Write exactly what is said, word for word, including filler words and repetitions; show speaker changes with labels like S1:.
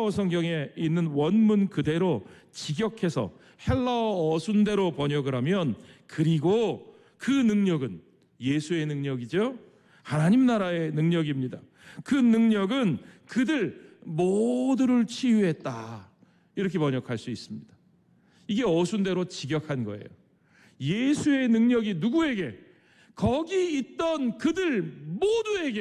S1: 헬라어 성경에 있는 원문 그대로 직역해서 헬라어 어순대로 번역을 하면 그리고 그 능력은 예수의 능력이죠. 하나님 나라의 능력입니다. 그 능력은 그들 모두를 치유했다. 이렇게 번역할 수 있습니다. 이게 어순대로 직역한 거예요. 예수의 능력이 누구에게? 거기 있던 그들 모두에게